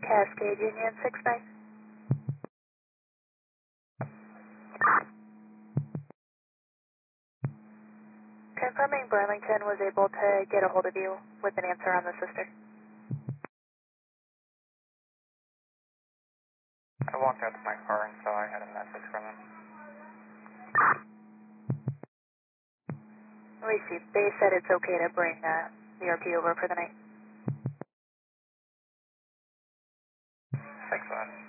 Cascade Union 69. Confirming Burlington was able to get a hold of you with an answer on the sister. I walked out to my car and saw I had a message from him. Received. They said it's okay to bring the RP over for the night. Thanks, man.